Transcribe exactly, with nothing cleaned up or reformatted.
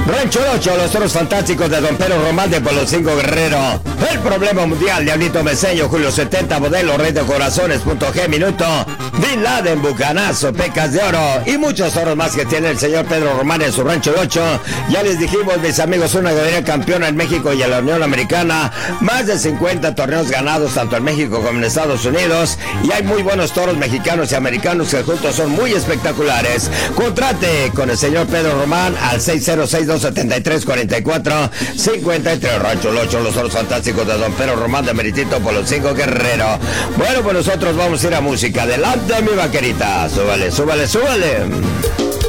Rancho Ocho, los toros fantásticos de Don Pedro Román de Pueblo Cinco Guerrero. El problema mundial, Diablito Meseño, Julio setenta, Modelo, Rey de Corazones, Punto G, Minuto, Bin Laden, Bucanazo, Pecas de Oro y muchos toros más que tiene el señor Pedro Román en su Rancho Ocho. Ya les dijimos, mis amigos, una ganadería campeona en México y en la Unión Americana. Más de cincuenta torneos ganados tanto en México como en Estados Unidos. Y hay muy buenos toros mexicanos y americanos que juntos son muy espectaculares. Contrate con el señor Pedro Román al seis cero seis, dos siete tres, cuatro cuatro cinco tres. Rancho Ocho, los toros fantásticos de Don Pedro Román de Meritito por los cinco Guerrero. Bueno, pues nosotros vamos a ir a música. Adelante, mi vaquerita. Súbale, súbale, súbale.